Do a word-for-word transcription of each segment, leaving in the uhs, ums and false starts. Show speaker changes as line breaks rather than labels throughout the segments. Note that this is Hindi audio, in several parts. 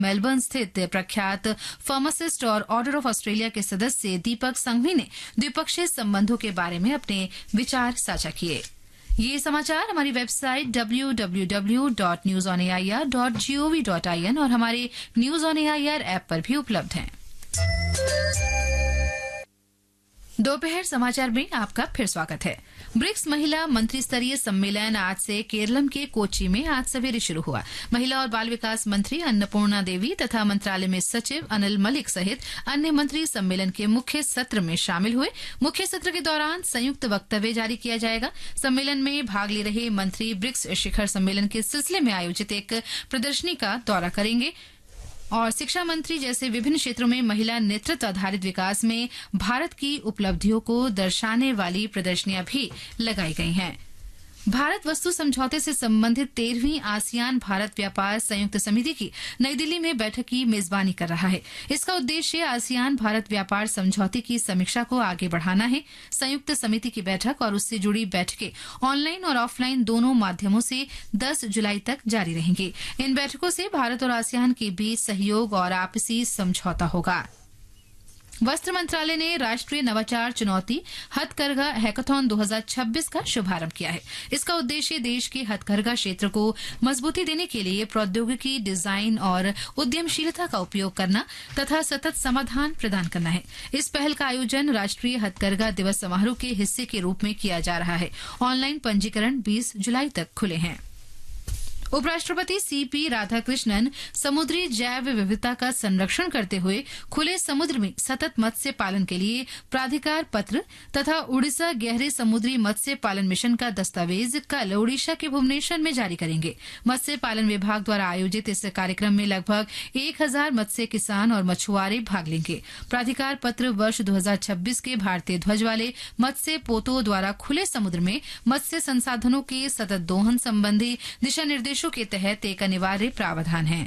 मेलबर्न स्थित प्रख्यात फार्मासिस्ट और ऑर्डर ऑफ ऑस्ट्रेलिया के सदस्य दीपक संघवी ने द्विपक्षीय संबंधों के बारे में अपने विचार साझा किए। ये समाचार हमारी website W W W dot news on A I R dot G O V dot I N और हमारे news on A I R app पर भी उपलब्ध हैं। दोपहर समाचार में आपका फिर स्वागत है। ब्रिक्स महिला मंत्री स्तरीय सम्मेलन आज से केरलम के कोच्चि में आज सवेरे शुरू हुआ। महिला और बाल विकास मंत्री अन्नपूर्णा देवी तथा मंत्रालय में सचिव अनिल मलिक सहित अन्य मंत्री सम्मेलन के मुख्य सत्र में शामिल हुए। मुख्य सत्र के दौरान संयुक्त वक्तव्य जारी किया जाएगा। सम्मेलन में भाग ले रहे मंत्री ब्रिक्स शिखर सम्मेलन के सिलसिले में आयोजित एक प्रदर्शनी का दौरा करेंगे और शिक्षा मंत्री जैसे विभिन्न क्षेत्रों में महिला नेतृत्व आधारित विकास में भारत की उपलब्धियों को दर्शाने वाली प्रदर्शनियां भी लगाई गई हैं। भारत वस्तु समझौते से संबंधित तेरहवीं आसियान भारत व्यापार संयुक्त समिति की नई दिल्ली में बैठक की मेजबानी कर रहा है। इसका उद्देश्य आसियान भारत व्यापार समझौते की समीक्षा को आगे बढ़ाना है। संयुक्त समिति की बैठक और उससे जुड़ी बैठकें ऑनलाइन और ऑफलाइन दोनों माध्यमों से दस जुलाई तक जारी रहेंगी। इन बैठकों से भारत और आसियान के बीच सहयोग और आपसी समझौता होगा। वस्त्र मंत्रालय ने राष्ट्रीय नवाचार चुनौती हथकरघा हैकाथॉन दो हज़ार छब्बीस का शुभारंभ किया है। इसका उद्देश्य देश के हथकरघा क्षेत्र को मजबूती देने के लिए प्रौद्योगिकी, डिजाइन और उद्यमशीलता का उपयोग करना तथा सतत समाधान प्रदान करना है। इस पहल का आयोजन राष्ट्रीय हथकरघा दिवस समारोह के हिस्से के रूप में किया जा रहा है। ऑनलाइन पंजीकरण बीस जुलाई तक खुले हैं। उपराष्ट्रपति सीपी राधाकृष्णन समुद्री जैव विविधता का संरक्षण करते हुए खुले समुद्र में सतत मत्स्य पालन के लिए प्राधिकार पत्र तथा उड़ीसा गहरे समुद्री मत्स्य पालन मिशन का दस्तावेज कल ओडिशा के भुवनेश्वर में जारी करेंगे। मत्स्य पालन विभाग द्वारा आयोजित इस कार्यक्रम में लगभग एक हजार मत्स्य किसान और मछुआरे भाग लेंगे। प्राधिकार पत्र वर्ष दो हज़ार छब्बीस के भारतीय ध्वज वाले मत्स्य पोतों द्वारा खुले समुद्र में मत्स्य संसाधनों के सतत दोहन संबंधी दिशा निर्देश के तहत एक अनिवार्य प्रावधान है।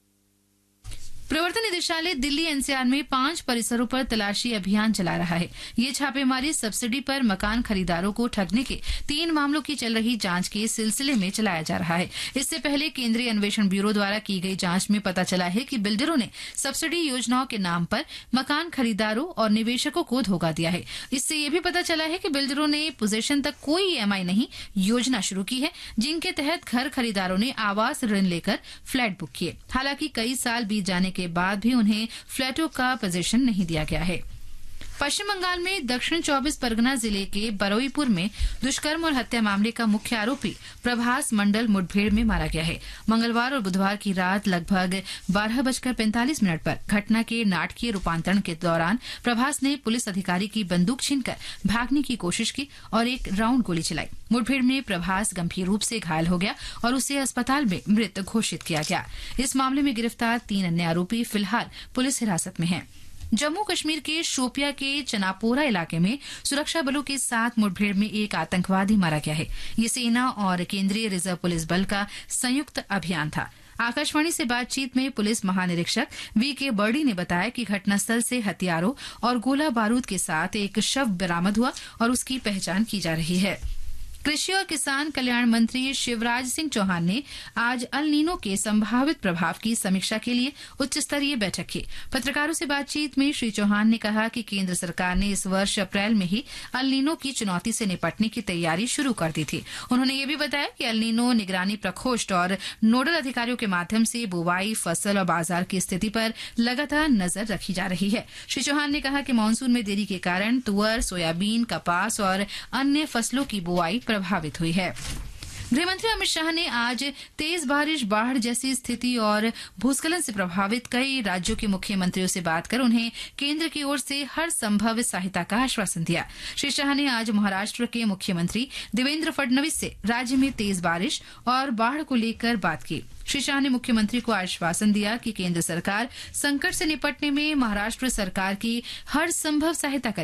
प्रवर्तन निदेशालय दिल्ली एनसीआर में पांच परिसरों पर तलाशी अभियान चला रहा है। ये छापेमारी सब्सिडी पर मकान खरीदारों को ठगने के तीन मामलों की चल रही जांच के सिलसिले में चलाया जा रहा है। इससे पहले केंद्रीय अन्वेषण ब्यूरो द्वारा की गई जांच में पता चला है कि बिल्डरों ने सब्सिडी योजनाओं के नाम पर मकान खरीदारों और निवेशकों को धोखा दिया है। इससे ये भी पता चला है कि बिल्डरों ने पोजेशन तक कोई ईएमआई नहीं योजना शुरू की है, जिनके तहत घर खरीदारों ने आवास ऋण लेकर फ्लैट बुक किए। हालांकि कई साल बीत जाने के बाद भी उन्हें फ्लैटों का पोजीशन नहीं दिया गया है। पश्चिम बंगाल में दक्षिण चौबीस परगना जिले के बरुईपुर में दुष्कर्म और हत्या मामले का मुख्य आरोपी प्रभास मंडल मुठभेड़ में मारा गया है। मंगलवार और बुधवार की रात लगभग बारह बजकर पैंतालीस मिनट पर घटना के नाटकीय रूपांतरण के दौरान प्रभास ने पुलिस अधिकारी की बंदूक छीनकर भागने की कोशिश की और एक राउंड गोली चलाई। मुठभेड़ में प्रभास गंभीर रूप से घायल हो गया और उसे अस्पताल में मृत घोषित किया गया। इस मामले में गिरफ्तार तीन अन्य आरोपी फिलहाल पुलिस हिरासत में हैं। जम्मू कश्मीर के शोपिया के चनापोरा इलाके में सुरक्षा बलों के साथ मुठभेड़ में एक आतंकवादी मारा गया है। ये सेना और केंद्रीय रिजर्व पुलिस बल का संयुक्त अभियान था। आकाशवाणी से बातचीत में पुलिस महानिरीक्षक वी के बर्डी ने बताया कि घटनास्थल से हथियारों और गोला बारूद के साथ एक शव बरामद हुआ और उसकी पहचान की जा रही है। कृषि और किसान कल्याण मंत्री शिवराज सिंह चौहान ने आज अल नीनो के संभावित प्रभाव की समीक्षा के लिए उच्च स्तरीय बैठक की। पत्रकारों से बातचीत में श्री चौहान ने कहा कि केंद्र सरकार ने इस वर्ष अप्रैल में ही अल नीनो की चुनौती से निपटने की तैयारी शुरू कर दी थी। उन्होंने ये भी बताया कि अल नीनो निगरानी प्रकोष्ठ और नोडल अधिकारियों के माध्यम से बुवाई, फसल और बाजार की स्थिति पर लगातार नजर रखी जा रही है। श्री चौहान ने कहा कि मानसून में देरी के कारण तुअर, सोयाबीन, कपास और अन्य फसलों की बुआई प्रभावित हुई है। गृहमंत्री अमित शाह ने आज तेज बारिश, बाढ़ जैसी स्थिति और भूस्खलन से प्रभावित कई राज्यों के मुख्यमंत्रियों से बात कर उन्हें केंद्र की ओर से हर संभव सहायता का आश्वासन दिया। श्री शाह ने आज महाराष्ट्र के मुख्यमंत्री देवेंद्र फडणवीस से राज्य में तेज बारिश और बाढ़ को लेकर बात की। श्री शाह ने मुख्यमंत्री को आश्वासन दिया कि केंद्र सरकार संकट से निपटने में महाराष्ट्र सरकार की हर संभव सहायता करेगी।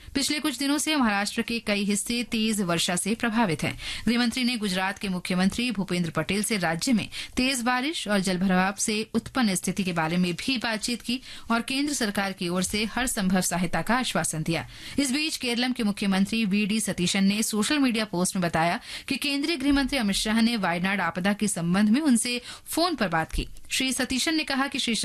पिछले कुछ दिनों से महाराष्ट्र के कई हिस्से तेज वर्षा से प्रभावित हैं। गृहमंत्री ने गुजरात के मुख्यमंत्री भूपेंद्र पटेल से राज्य में तेज बारिश और जलभराव से उत्पन्न स्थिति के बारे में भी बातचीत की और केंद्र सरकार की ओर से हर संभव सहायता का आश्वासन दिया। इस बीच केरलम के मुख्यमंत्री वी डी सतीशन ने सोशल मीडिया पोस्ट में बताया कि केंद्रीय गृहमंत्री अमित शाह ने वायनाड आपदा के संबंध में उनसे फोन पर बात की। श्री सतीशन ने कहा कि श्री